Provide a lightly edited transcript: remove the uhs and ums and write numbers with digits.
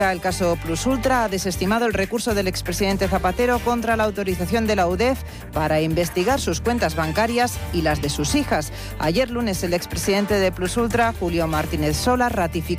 El caso Plus Ultra ha desestimado el recurso del expresidente Zapatero contra la autorización de la UDEF para investigar sus cuentas bancarias y las de sus hijas. Ayer lunes el expresidente de Plus Ultra, Julio Martínez Sola, ratificó